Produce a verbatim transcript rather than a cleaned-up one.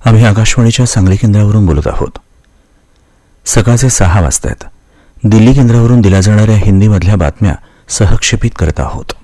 आम्ही आकाशवाणीच्या सांगली केंद्रावरून बोलत आहोत. सकाळचे सहा वाजतायत. दिल्ली केंद्रावरून दिल्या जाणाऱ्या हिंदीमधल्या बातम्या सहक्षेपित करत आहोत.